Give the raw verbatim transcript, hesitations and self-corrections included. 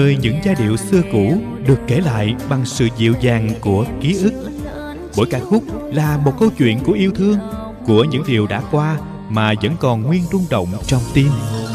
Nơi những giai điệu xưa cũ được kể lại bằng sự dịu dàng của ký ức. Mỗi ca khúc là một câu chuyện của yêu thương, của những điều đã qua mà vẫn còn nguyên rung động trong tim.